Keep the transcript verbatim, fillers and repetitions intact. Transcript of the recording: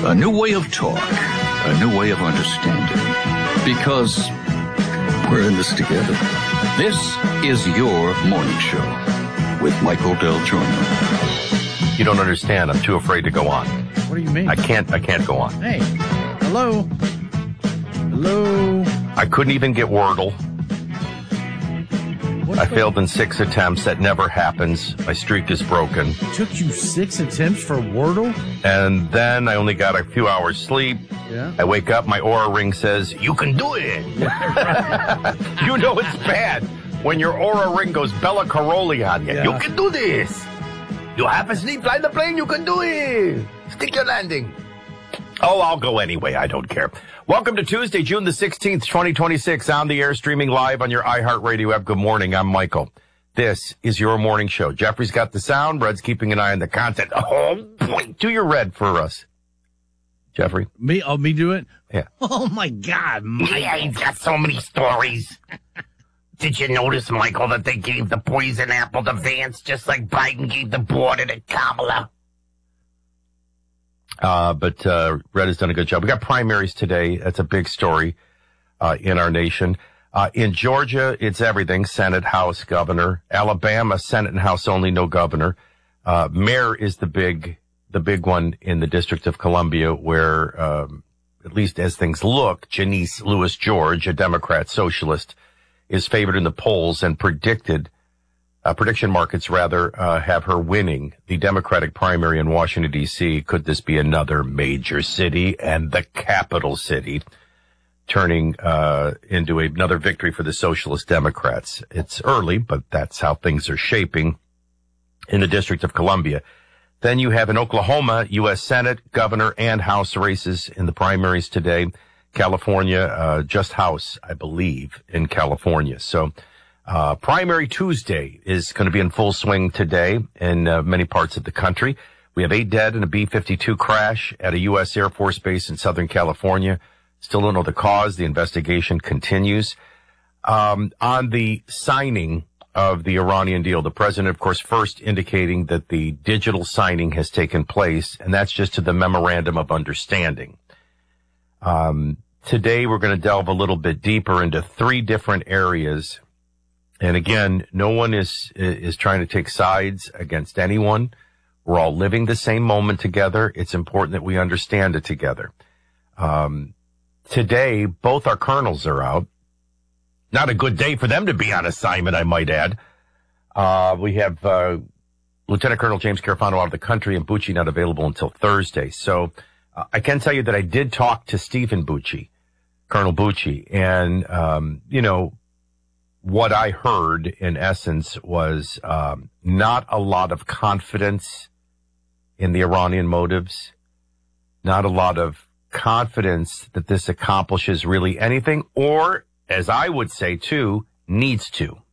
A new way of talk, a new way of understanding. Because we're in this together. This is your morning show with Michael Del Giorno. You don't understand. I'm too afraid to go on. What do you mean? I can't, I can't go on. Hey, hello? Hello? I couldn't even get Wordle. What's I the- failed in six attempts. That never happens. My streak is broken. It took you six attempts for Wordle? And then I only got a few hours sleep. Yeah. I wake up, my Aura ring says, you can do it. You know it's bad when your Aura ring goes Bella Caroli on you. Yeah. You can do this. You have a sleep, fly the plane, you can do it. Stick your landing. Oh, I'll go anyway. I don't care. Welcome to Tuesday, June the sixteenth, twenty twenty-six, on the air, streaming live on your iHeartRadio app. Good morning. I'm Michael. This is your morning show. Jeffrey's got the sound. Red's keeping an eye on the content. Oh, boy. Do your Red for us, Jeffrey. Me? Oh, me do it? Yeah. Oh, my God. Michael. Yeah, he's got so many stories. Did you notice, Michael, that they gave the poison apple to Vance just like Biden gave the border to Kamala? Uh, but uh, Red has done a good job. We got primaries today. That's a big story uh, in our nation. Uh, in Georgia, it's everything. Senate, House, governor. Alabama, Senate and House only, no governor. Uh, mayor is the big, the big one in the District of Columbia where, um, at least as things look, Janice Lewis George, a Democrat socialist, is favored in the polls and predicted, uh, prediction markets rather, uh, have her winning the Democratic primary in Washington, D C. Could this be another major city and the capital city turning, uh, into another victory for the Socialist Democrats? It's early, but that's how things are shaping in the District of Columbia. Then you have in Oklahoma, U S Senate, governor, and House races in the primaries today. California, uh, just House, I believe, in California. So, uh, primary Tuesday is going to be in full swing today in uh, many parts of the country. We have eight dead in a B fifty-two crash at a U S Air Force base in Southern California. Still don't know the cause. The investigation continues. Um, on the signing of the Iranian deal, the president, of course, first indicating that the digital signing has taken place, and that's just to the memorandum of understanding. Um, today we're going to delve a little bit deeper into three different areas. And again, no one is, is trying to take sides against anyone. We're all living the same moment together. It's important that we understand it together. Um, today, both our colonels are out. Not a good day for them to be on assignment, I might add. Uh, we have, uh, Lieutenant Colonel James Carafano out of the country and Bucci not available until Thursday. So, uh, I can tell you that I did talk to Stephen Bucci, Colonel Bucci, and, um, you know, what I heard in essence was, um, not a lot of confidence in the Iranian motives, not a lot of confidence that this accomplishes really anything, or, as I would say too, needs to.